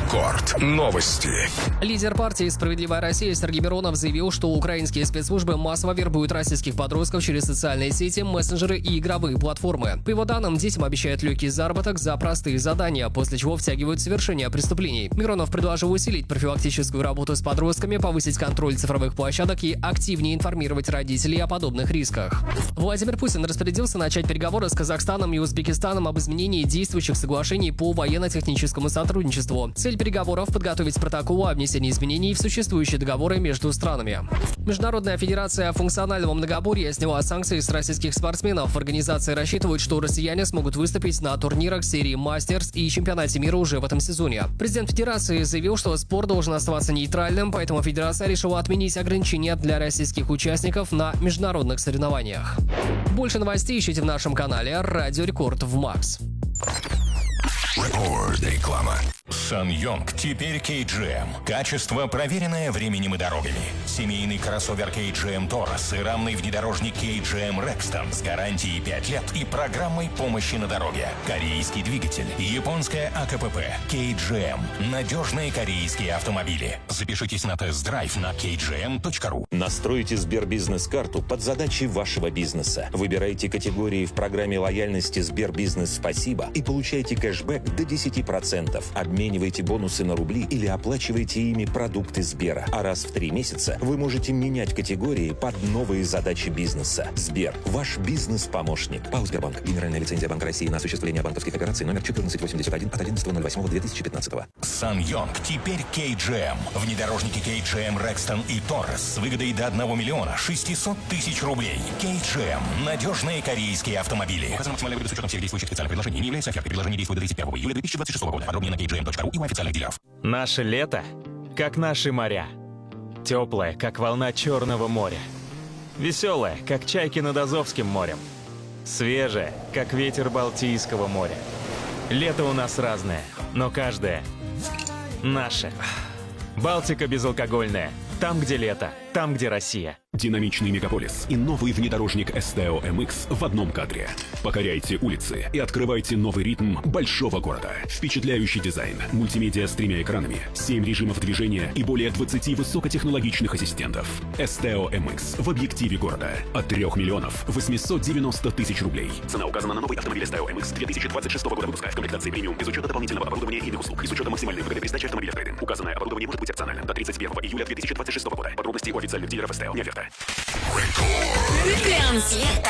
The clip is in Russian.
Рекорд. Новости. Лидер партии «Справедливая Россия» Сергей Миронов заявил, что украинские спецслужбы массово вербуют российских подростков через социальные сети, мессенджеры и игровые платформы. По его данным, детям обещают легкий заработок за простые задания, после чего втягивают в совершение преступлений. Миронов предложил усилить профилактическую работу с подростками, повысить контроль цифровых площадок и активнее информировать родителей о подобных рисках. Владимир Путин распорядился начать переговоры с Казахстаном и Узбекистаном об изменении действующих соглашений по военно-техническому сотрудничеству. Цель переговоров – подготовить протокол о внесении изменений в существующие договоры между странами. Международная федерация функционального многоборья сняла санкции с российских спортсменов. Организации рассчитывают, что россияне смогут выступить на турнирах серии «Мастерс» и чемпионате мира уже в этом сезоне. Президент федерации заявил, что спорт должен оставаться нейтральным, поэтому федерация решила отменить ограничения для российских участников на международных соревнованиях. Больше новостей ищите в нашем канале «Радио Рекорд» в МАКС. Реклама. SsangYong теперь KGM. Качество, проверенное временем и дорогами. Семейный кроссовер KGM Taurus и рамный внедорожник KGM Rexton с гарантией 5 лет и программой помощи на дороге. Корейский двигатель, японская АКПП, KGM. Надежные корейские автомобили. Запишитесь на тест-драйв на kgm.ru. Настройте Сбербизнес-карту под задачи вашего бизнеса. Выбирайте категории в программе лояльности Сбербизнес Спасибо и получайте кэшбэк до 10%. Обменивайте бонусы на рубли или оплачивайте ими продукты Сбера. А раз в 3 месяца вы можете менять категории под новые задачи бизнеса. Сбер – ваш бизнес-помощник. ПАО «Сбербанк». Генеральная лицензия Банка России на осуществление банковских операций номер 1481 от 11.08.2015. SsangYong теперь KGM. Внедорожники KGM Rexton и Taurus с выгодой до 1 миллиона 600 тысяч рублей. KGM. Надежные корейские автомобили. Указано максимальная выгода с учетом всех действующих специальных предложений. Не является офертой. Предложение действует до 31 июля 2026 года. Подробнее на kgm.ru и у официальных дилеров. Наше лето, как наши моря. Теплое, как волна Черного моря. Веселое, как чайки над Азовским морем. Свежее, как ветер Балтийского моря. Лето у нас разное, но каждое наше. Балтика безалкогольная. Там, где лето, там, где Россия. Динамичный мегаполис и новый внедорожник STO MX в одном кадре. Покоряйте улицы и открывайте новый ритм большого города. Впечатляющий дизайн, мультимедиа с 3 экранами, 7 режимов движения и более 20 высокотехнологичных ассистентов. STO MX в объективе города от 3 миллионов 890 тысяч рублей. Цена указана на новый автомобиль STO MX 2026 года выпуска в комплектации премиум без учета дополнительного оборудования и иных услуг и с учетом максимальной выгоды при сдаче автомобиля в трейд-ин. Указанное оборудование может быть опциональным до 31 июля 2026 года. Подробности у официальных дилеров STO. Не оферта. Рекорд.